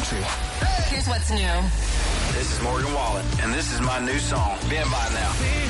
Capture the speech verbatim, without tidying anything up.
country. Here's what's new. This is Morgan Wallen, and this is my new song, Been By Now.